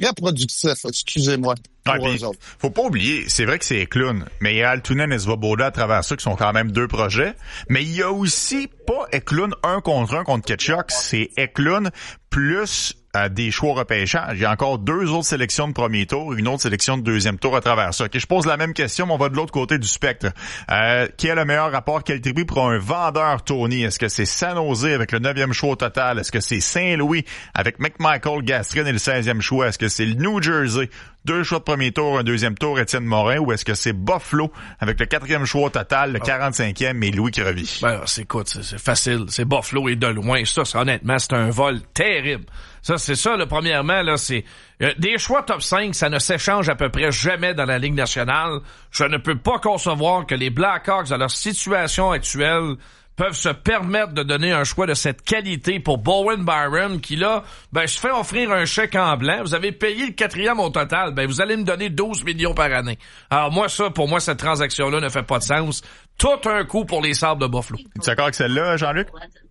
très productif, excusez-moi. Faut pas oublier, c'est vrai que c'est Eklund, mais il y a Altunen et Svoboda à travers ça qui sont quand même deux projets, mais il y a aussi pas Eklund 1 contre Ketchuk, c'est Eklund plus des choix repêchage. Il y a encore 2 autres sélections de premier tour, une autre sélection de deuxième tour à travers ça. Okay, je pose la même question, mais on va de l'autre côté du spectre. Qui a le meilleur rapport qualité-prix pour un vendeur, Tony? Est-ce que c'est San Jose avec le 9e choix au total? Est-ce que c'est Saint-Louis avec McMichael, Gastrin et le 16e choix? Est-ce que c'est le New Jersey? 2 choix de premier tour, un deuxième tour, Étienne Morin, ou est-ce que c'est Buffalo avec le 4e choix au total, le 45e et Louis Crevier? Ben, c'est facile. C'est Buffalo et de loin. Ça, honnêtement, c'est un vol terrible. Ça, c'est ça, là, premièrement, là, c'est des choix top 5, ça ne s'échange à peu près jamais dans la Ligue nationale. Je ne peux pas concevoir que les Blackhawks, dans leur situation actuelle, peuvent se permettre de donner un choix de cette qualité pour Bowen Byram, qui là, se fait offrir un chèque en blanc. Vous avez payé le 4e au total, vous allez me donner 12 millions par année. Alors moi, pour moi, cette transaction-là ne fait pas de sens. Tout un coup pour les Sabres de Buffalo. Tu es d'accord avec celle-là, Jean-Luc?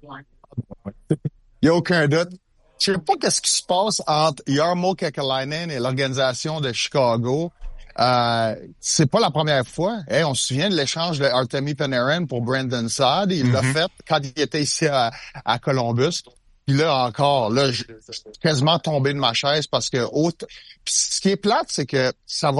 Il n'y a aucun doute. Je sais pas qu'est-ce qui se passe entre Jarmo Kekalainen et l'organisation de Chicago. C'est pas la première fois. On se souvient de l'échange de Artemi Panarin pour Brandon Saad. Il l'a fait quand il était ici à Columbus. Puis là encore, je suis quasiment tombé de ma chaise parce que ce qui est plate, c'est que ça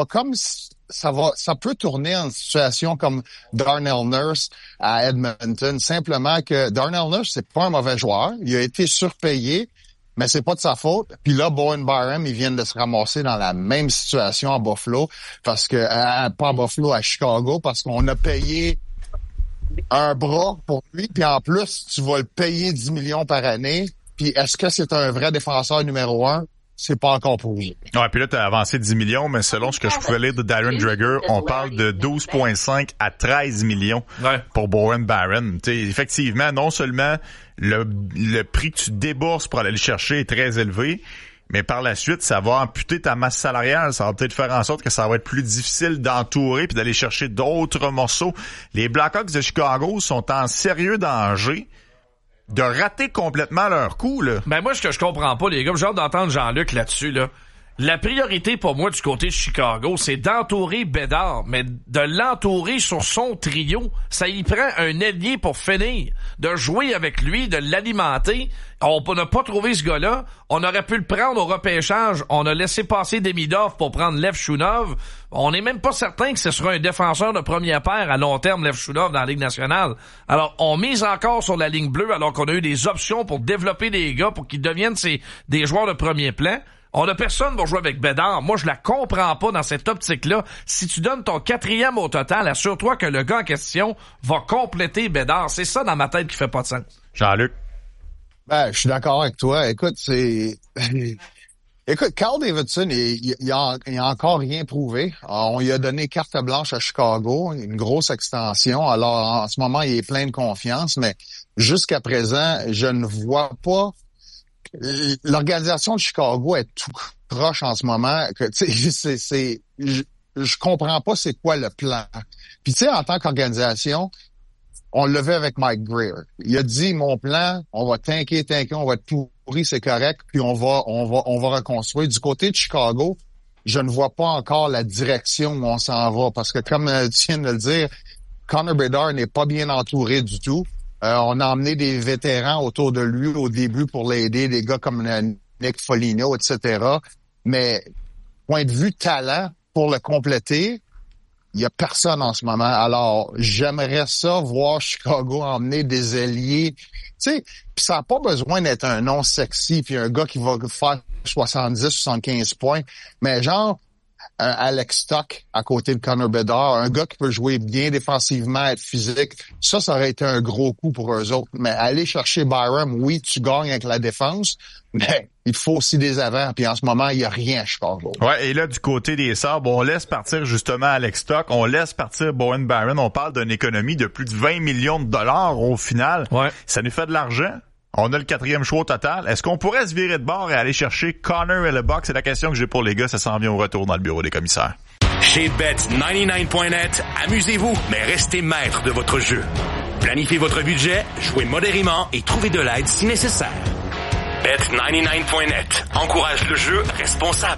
peut tourner en situation comme Darnell Nurse à Edmonton. Simplement que Darnell Nurse, c'est pas un mauvais joueur. Il a été surpayé. Mais c'est pas de sa faute. Puis là, Bowen Byram, ils viennent de se ramasser dans la même situation à Buffalo, parce que pas à Buffalo, à Chicago, parce qu'on a payé un bras pour lui, puis en plus, tu vas le payer 10 millions par année. Puis est-ce que c'est un vrai défenseur numéro 1? C'est pas encore prouvé. Ouais, puis là, t'as avancé 10 millions, mais selon ce que je pouvais lire de Darren Dreger, on parle de 12,5 à 13 millions pour Bowen Byram. T'sais, effectivement, non seulement le prix que tu débourses pour aller le chercher est très élevé, mais par la suite, ça va amputer ta masse salariale. Ça va peut-être faire en sorte que ça va être plus difficile d'entourer puis d'aller chercher d'autres morceaux. Les Blackhawks de Chicago sont en sérieux danger de rater complètement leur coup, là. Moi, ce que je comprends pas, les gars, j'ai hâte d'entendre Jean-Luc là-dessus, là. La priorité pour moi du côté de Chicago, c'est d'entourer Bédard, mais de l'entourer sur son trio. Ça y prend un ailier pour finir, de jouer avec lui, de l'alimenter. On n'a pas trouvé ce gars-là. On aurait pu le prendre au repêchage. On a laissé passer Demidov pour prendre Lev Shunov. On n'est même pas certain que ce sera un défenseur de première paire à long terme, Lev Shunov, dans la Ligue nationale. Alors, on mise encore sur la ligne bleue alors qu'on a eu des options pour développer des gars pour qu'ils deviennent des joueurs de premier plan. On a personne pour jouer avec Bédard. Moi, je la comprends pas dans cette optique-là. Si tu donnes ton 4e au total, assure-toi que le gars en question va compléter Bédard. C'est ça dans ma tête qui fait pas de sens. Jean-Luc? Je suis d'accord avec toi. Écoute, Carl Davidson, il a encore rien prouvé. On lui a donné carte blanche à Chicago, une grosse extension. Alors, en ce moment, il est plein de confiance, mais jusqu'à présent, je ne vois pas. L'organisation de Chicago est tout proche en ce moment. Que je comprends pas c'est quoi le plan. Puis tu sais, en tant qu'organisation, on le fait avec Mike Greer. Il a dit mon plan, on va tanker, on va être pourri, c'est correct, puis on va reconstruire. Du côté de Chicago, je ne vois pas encore la direction où on s'en va, parce que comme tu viens de le dire, Connor Bedard n'est pas bien entouré du tout. On a emmené des vétérans autour de lui au début pour l'aider, des gars comme Nick Foligno, etc. Mais point de vue talent, pour le compléter, il y a personne en ce moment. Alors, j'aimerais ça voir Chicago emmener des ailiers. Tu sais, puis ça n'a pas besoin d'être un nom sexy puis un gars qui va faire 70, 75 points. Mais genre, un Alex Stock à côté de Connor Bedard, un gars qui peut jouer bien défensivement, être physique, ça aurait été un gros coup pour eux autres. Mais aller chercher Byram, oui, tu gagnes avec la défense, mais il faut aussi des avants. Puis en ce moment, il n'y a rien à Chicago. Ouais, et là, du côté des Sabres, on laisse partir justement Alex Stock, on laisse partir Bowen Byram, on parle d'une économie de plus de 20 millions de dollars au final. Ouais. Ça nous fait de l'argent. On a le 4e choix au total. Est-ce qu'on pourrait se virer de bord et aller chercher Connor et le box? C'est la question que j'ai pour les gars. Ça s'en vient au retour dans le bureau des commissaires. Chez Bet99.net, amusez-vous, mais restez maître de votre jeu. Planifiez votre budget, jouez modérément et trouvez de l'aide si nécessaire. Bet99.net encourage le jeu responsable.